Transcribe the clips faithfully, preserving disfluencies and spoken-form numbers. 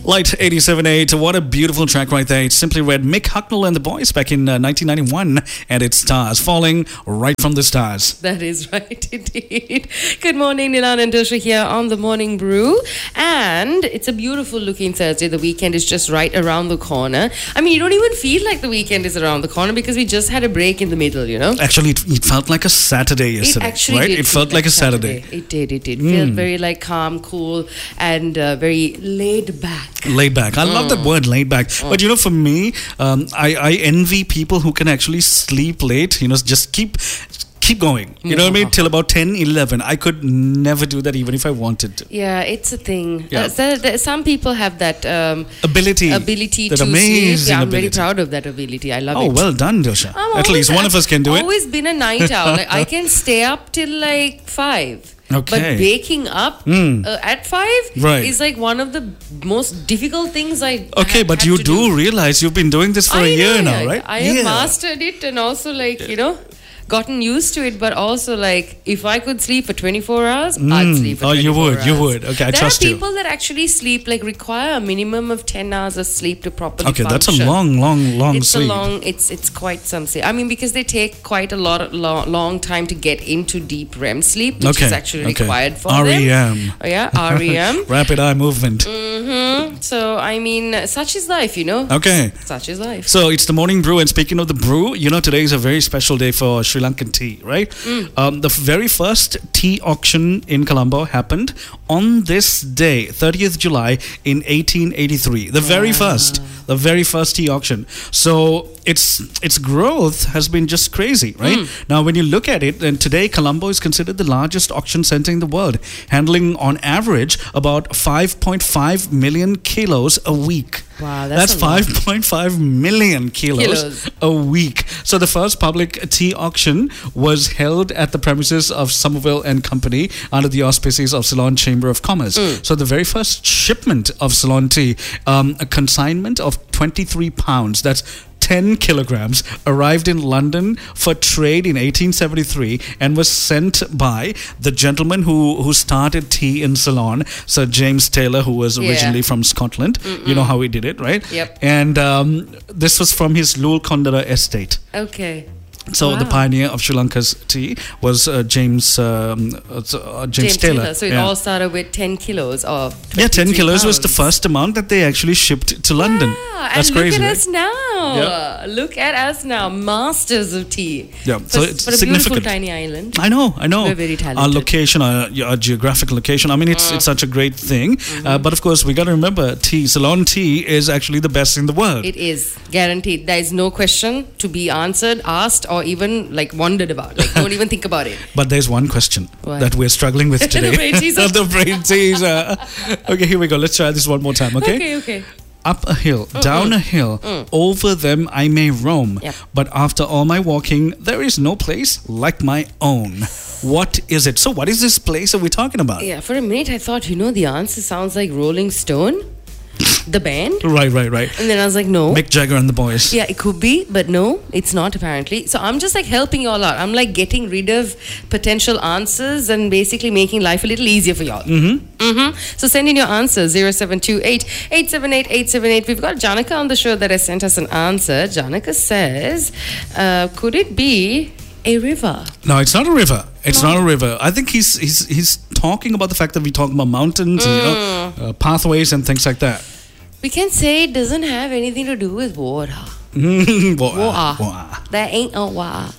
Light eighty-seven point eight. What a beautiful track right there. It's Simply Red. Mick Hucknall and the Boys back in uh, nineteen ninety-one. And it's Stars, falling right from the stars. That is right, indeed. Good morning, Nilan and Dilsha here on The Morning Brew. And it's a beautiful looking Thursday. The weekend is just right around the corner. I mean, you don't even feel like the weekend is around the corner because we just had a break in the middle, you know? Actually, it, it felt like a Saturday yesterday. It actually right? did. It felt like, like a Saturday. Saturday. It did, it did. Mm. Felt very like calm, cool, and uh, very laid back. Laid back. I mm. love that word, laid back. Mm. But you know, for me, um, I, I envy people who can actually sleep late. You know, just keep keep going. You know what I mean? Till about ten, eleven. I could never do that even if I wanted to. Yeah, it's a thing. Yeah. Uh, there, there, some people have that um, ability. Ability that to amazing sleep. Yeah, I'm ability. very proud of that ability. I love oh, it. Oh, well done, Dilsha. I'm At always, least one I've of us can do it. I've always been a night owl. Like, I can stay up till like five. Okay. But waking up mm. uh, at five right. is like one of the most difficult things I Okay, ha- but had you to do, do realize you've been doing this for I a year know, now, yeah, right? I yeah. have mastered it and also like, you know, gotten used to it, but also like if I could sleep for twenty-four hours, mm. I'd sleep for oh, twenty-four you would, hours. you would. Okay, I there trust you. you. There are people that actually sleep, like require a minimum of ten hours of sleep to properly okay, function. that's a long, long, long it's sleep. It's a long, it's it's quite some sleep. I mean, because they take quite a lot, long, long time to get into deep R E M sleep, which okay. is actually okay. required for R E M. them. Oh, yeah, R E M. Rapid eye movement. Mm-hmm. So, I mean, such is life, you know. Okay. Such is life. So, it's the morning brew, and speaking of the brew, you know, today is a very special day for Sri Lankan tea, right? Mm. Um, the very first tea auction in Colombo happened on this day, thirtieth of July in eighteen eighty-three. The very wow. first, the very first tea auction. So its its growth has been just crazy, right? Mm. Now, when you look at it, and today Colombo is considered the largest auction center in the world, handling on average about five point five million kilos a week. Wow, that's, that's five point five million kilos, kilos a week. So the first public tea auction was held at the premises of Somerville and Company under the auspices of Ceylon Chamber of Commerce. Mm. So the very first shipment of Ceylon tea, um, a consignment of twenty-three pounds, that's ten kilograms, arrived in London for trade in eighteen seventy-three and was sent by the gentleman who, who started tea in Ceylon, Sir James Taylor, who was originally yeah. from Scotland. Mm-mm. You know how he did it, right? Yep. And um, this was from his Lulkondara estate. Okay. So wow. the pioneer of Sri Lanka's tea was uh, James um, uh, James, James Taylor. Taylor. So it yeah. all started with ten kilos of yeah, ten kilos pounds. was the first amount that they actually shipped to London. Yeah, That's and crazy, look at right? us now. Yeah. Look at us now, masters of tea. Yeah, for, so it's for a significant. beautiful tiny island. I know, I know. We're very talented. Our location, our, our geographic location. I mean, it's mm. it's such a great thing. Mm-hmm. Uh, but of course, we got to remember, tea, Ceylon tea, is actually the best in the world. It is guaranteed. There is no question to be answered, asked, or even like wondered about. Like, don't even think about it. But there's one question what? that we're struggling with today. The brain teaser. The brain teaser. Okay, here we go. Let's try this one more time. Okay. Okay. Okay. Up a hill, Mm-mm. down a hill, mm. over them I may roam. Yep. But after all my walking, there is no place like my own. What is it? So, what is this place that we're talking about? Yeah. For a minute, I thought, you know, the answer sounds like Rolling Stone. The band. Right, right, right. And then I was like, no. Mick Jagger and the Boys. Yeah, it could be, but no, it's not apparently. So I'm just like helping you all out. I'm like getting rid of potential answers and basically making life a little easier for y'all. Mm-hmm. Mm-hmm. So send in your answers, zero seven two eight, eight seven eight, eight seven eight. We've got Janaka on the show that has sent us an answer. Janaka says, uh, could it be a river? No, it's not a river. It's no. not a river. I think he's he's he's talking about the fact that we talk about mountains mm. and, you know, uh, pathways and things like that. We can say it doesn't have anything to do with water. water. Water. Water. There ain't no water.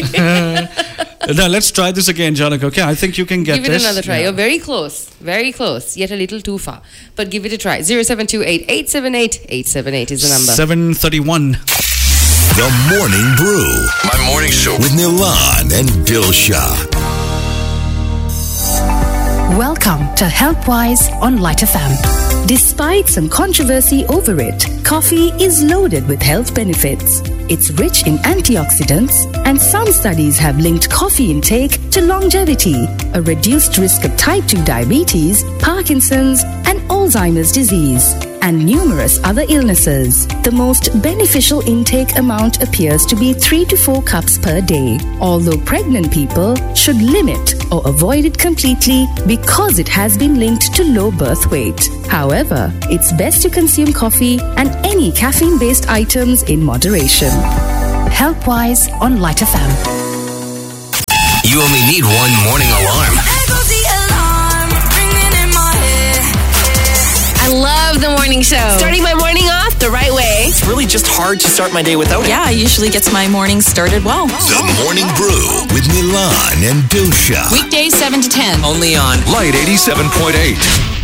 Now, let's try this again, Janak. Okay, I think you can get this. Give it this. another try. Yeah. You're very close. Very close. Yet a little too far. But give it a try. zero seven two eight, eight seven eight, eight seven eight is the number. seven thirty-one. The Morning Brew. My morning show with Nilan and Dilsha. Welcome to HealthWise on Light F M. Despite some controversy over it, coffee is loaded with health benefits. It's rich in antioxidants, and some studies have linked coffee intake to longevity, a reduced risk of type two diabetes, Parkinson's, and Alzheimer's disease. and numerous other illnesses. The most beneficial intake amount appears to be three to four cups per day, although pregnant people should limit or avoid it completely because it has been linked to low birth weight. However, it's best to consume coffee and any caffeine-based items in moderation. Helpwise on Light F M. You only need one morning alarm. I love the morning show. Starting my morning off the right way. It's really just hard to start my day without it. Yeah, usually gets my morning started well. The Morning Brew with Milan and Dilsha. Weekdays seven to ten. Only on Light eighty-seven point eight.